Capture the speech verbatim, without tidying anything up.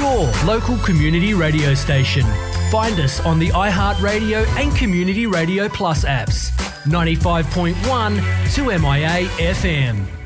your local community radio station. Find us on the iHeartRadio and Community Radio Plus apps. ninety-five point one to M I A F M.